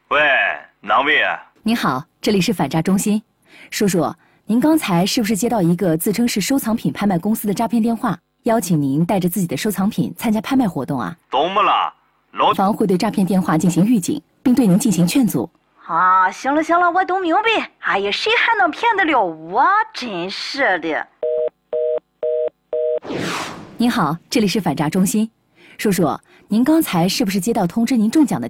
喂，哪位啊？ 您好，这里是反诈中心。叔叔，您刚才是不是接到一个自称是收藏品拍卖公司的诈骗电话，邀请您带着自己的收藏品参加拍卖活动啊？ 懂么啦？ 警方会对诈骗电话进行预警，并对您进行劝阻。 啊，行了，我都明白。哎呀，谁还能骗得了我？真是的。 您好，这里是反诈中心。叔叔，您刚才是不是接到通知您中奖的